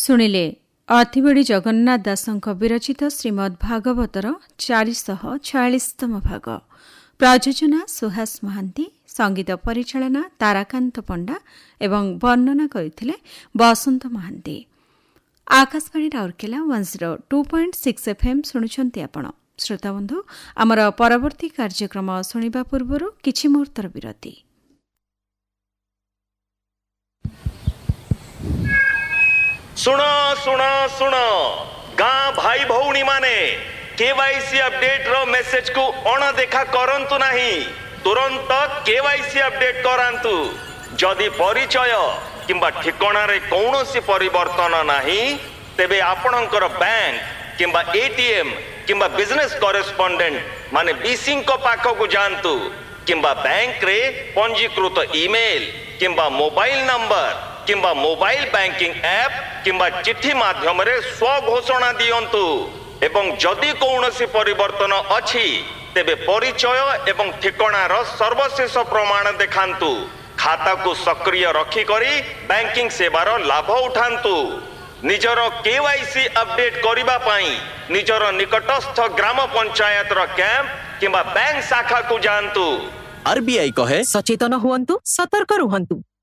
ଶୁଣିଲେ ଅତିବଡ଼ି ଜଗନ୍ନାଥ ଦାସଙ୍କ ବିରଚିତ ଶ୍ରୀମଦ୍ ଭାଗବତର 446ତମ ଭାଗ। ପ୍ରଯୋଜନା ସୁହାସ ମହାନ୍ତି, ସଙ୍ଗୀତ ପରିଚାଳନା ତାରାକାନ୍ତ ପଣ୍ଡା ଏବଂ ବର୍ଣ୍ଣନା କରିଥିଲେ ବସନ୍ତ ମହାନ୍ତି। ଆକାଶବାଣୀ ରାଉରକେଲା 102.6 FM ଶୁଣୁଛନ୍ତି ଆପଣ। ଶ୍ରୋତାବନ୍ଧୁ, ଆମର ପରବର୍ତ୍ତୀ କାର୍ଯ୍ୟକ୍ରମ ଶୁଣିବା ପୂର୍ବରୁ କିଛି ମୁହୂର୍ତ୍ତର ବିରତି। ଶୁଣ ଶୁଣ ଶୁଣ ଗାଁ ଭାଇ ଭଉଣୀ ମାନେ, କେୱାଇସି ଅପଡେଟ ର ମେସେଜ କୁ ଅଣଦେଖା କରନ୍ତୁ ନାହିଁ। ତୁରନ୍ତ କେୱାଇସି ଅପଡେଟ କରାନ୍ତୁ। ଯଦି ପରିଚୟ କିମ୍ବା ଠିକଣାରେ କୌଣସି ପରିବର୍ତ୍ତନ ନାହିଁ, ତେବେ ଆପଣଙ୍କର ବ୍ୟାଙ୍କ କିମ୍ବା ଏଟିଏମ୍ କିମ୍ବା ବିଜନେସ କରେସ୍ପଣ୍ଡେଣ୍ଟ ମାନେ ବିସିଙ୍କ ପାଖକୁ ଯାଆନ୍ତୁ, କିମ୍ବା ବ୍ୟାଙ୍କରେ ପଞ୍ଜୀକୃତ ଇମେଲ କିମ୍ବା ମୋବାଇଲ ନମ୍ବର କିମ୍ବା ମୋବାଇଲ ବ୍ୟାଙ୍କିଂ ଆପ୍ କିମ୍ବା ଚିଠି ମାଧ୍ୟମରେ ସ୍ୱଘୋଷଣା ଦିଅନ୍ତୁ। ଏବଂ ଯଦି କୌଣସି ପରିବର୍ତ୍ତନ ଅଛି, ତେବେ ପରିଚୟ ଏବଂ ଠିକଣାର ସର୍ବଶେଷ ପ୍ରମାଣ ଦେଖାନ୍ତୁ। ଖାତାକୁ ସକ୍ରିୟ ରଖିକରି ବ୍ୟାଙ୍କିଂ ସେବାର ଲାଭ ଉଠାନ୍ତୁ। ନିଜର କେୱାଇସି ଅପଡେଟ କରିବା ପାଇଁ ନିଜର ନିକଟସ୍ଥ ଗ୍ରାମ ପଞ୍ଚାୟତର କ୍ୟାମ୍ପ କିମ୍ବା ବ୍ୟାଙ୍କ ଶାଖାକୁ ଯାଆନ୍ତୁ। आरबीआई कहे सचेतन हुअन्तु, सतर्क रुहन्तु।